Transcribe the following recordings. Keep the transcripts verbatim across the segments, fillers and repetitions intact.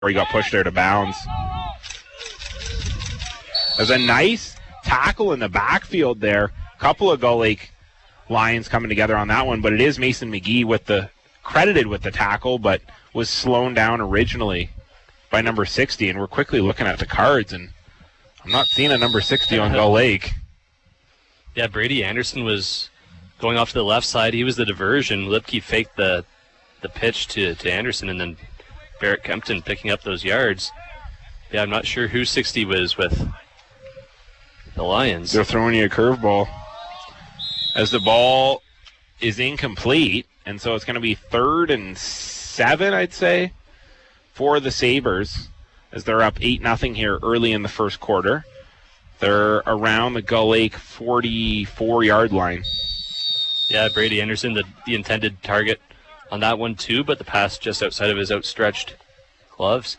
he got pushed out of bounds. There's a nice tackle in the backfield there. A couple of Gull Lake Lions coming together on that one, but it is Mason McGee with the credited with the tackle, but was slowed down originally by number sixty. And we're quickly looking at the cards, and I'm not seeing a number sixty on Gull Lake. Yeah, Brady Anderson was going off to the left side. He was the diversion. Lipke faked the the pitch to, to Anderson, and then Barrett Kempton picking up those yards. Yeah, I'm not sure who sixty was with the Lions. They're throwing you a curveball as the ball is incomplete, and so it's going to be third and seven, I'd say, for the Sabres as they're up eight nothing here early in the first quarter. They're around the Gull Lake forty-four-yard line. Yeah, Brady Anderson, the, the intended target on that one too, but the pass just outside of his outstretched gloves.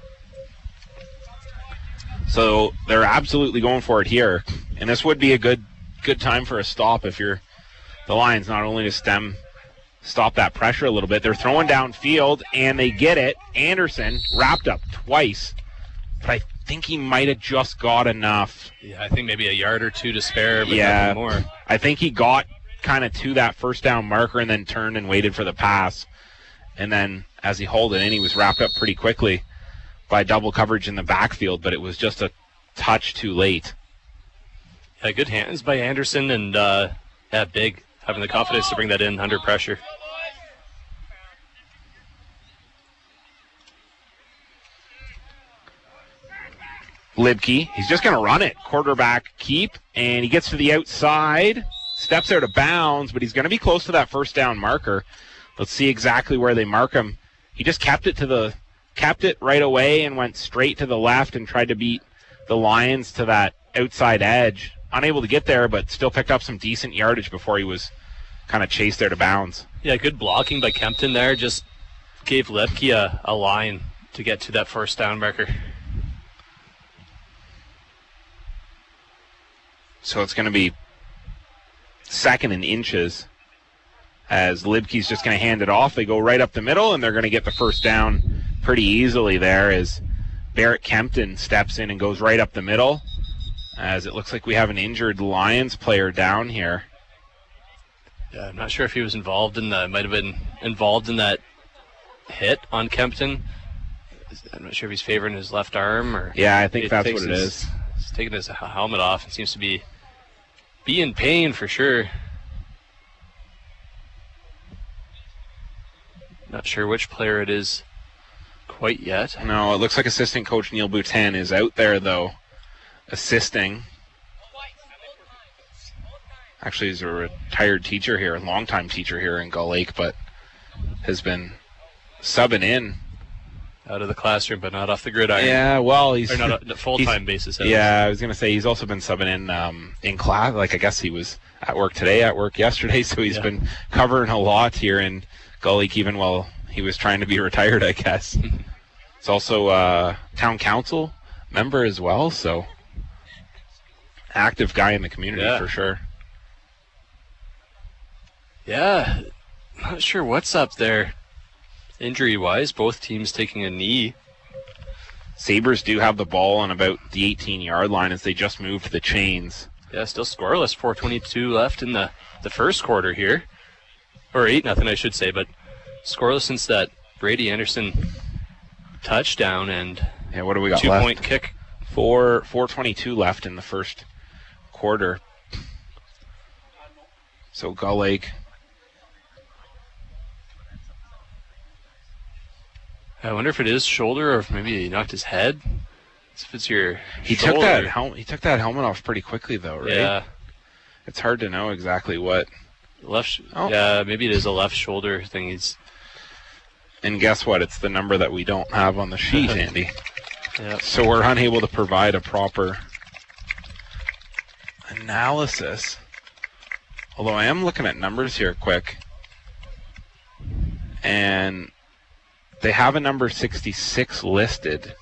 So they're absolutely going for it here, and this would be a good good time for a stop if you're the Lions, not only to stem stop that pressure a little bit. They're throwing downfield, and they get it. Anderson wrapped up twice, but I think he might have just got enough. Yeah, I think maybe a yard or two to spare, but yeah, nothing more. I think he got kind of to that first down marker and then turned and waited for the pass. And then as he hauled it in, he was wrapped up pretty quickly by double coverage in the backfield, but it was just a touch too late. Yeah, good hands by Anderson, and uh, yeah, big, having the confidence to bring that in under pressure. Libke, he's just going to run it. Quarterback keep, and he gets to the outside, steps out of bounds, but he's going to be close to that first down marker. Let's see exactly where they mark him. He just kept it to the, kept it right away and went straight to the left and tried to beat the Lions to that outside edge. Unable to get there, but still picked up some decent yardage before he was kind of chased out of bounds. Yeah, good blocking by Kempton there. Just gave Libke a, a line to get to that first down marker. So it's going to be second and inches as Libke's just going to hand it off. They go right up the middle, and they're going to get the first down pretty easily there as Barrett Kempton steps in and goes right up the middle, as it looks like we have an injured Lions player down here. Yeah, I'm not sure if he was involved in the, might have been involved in that hit on Kempton. I'm not sure if he's favoring his left arm or. Yeah, I think that's what his, it is. He's taking his helmet off and seems to be be in pain for sure. Not sure which player it is quite yet. No, it looks like assistant coach Neil Boutin is out there, though, assisting. Actually, he's a retired teacher here, a longtime teacher here in Gull Lake, but has been subbing in. Out of the classroom, but not off the gridiron. Yeah, well, he's... Or not a full-time basis. Yeah, I was going to say he's also been subbing in um, in class. Like, I guess he was at work today, at work yesterday, so he's yeah. been covering a lot here in Gull Lake, even while he was trying to be retired, I guess. He's also a town council member as well, so active guy in the community yeah. for sure. Yeah, not sure what's up there. Injury-wise, both teams taking a knee. Sabres do have the ball on about the eighteen-yard line as they just moved the chains. Yeah, still scoreless. four twenty-two left in the, the first quarter here. Or eight nothing, I should say, but scoreless since that Brady Anderson touchdown and yeah, what do we got two-point left? kick. Four, four twenty-two left in the first quarter. So Gull Lake... I wonder if it is shoulder or if maybe he knocked his head. If it's your he shoulder. took that hel- he took that helmet off pretty quickly though, right? Yeah. It's hard to know exactly what. Left. Sh- oh. Yeah, maybe it is a left shoulder thing. He's. And guess what? It's the number that we don't have on the sheet, Andy. Yeah. So we're unable to provide a proper analysis. Although I am looking at numbers here quick, and they have a number sixty-six listed.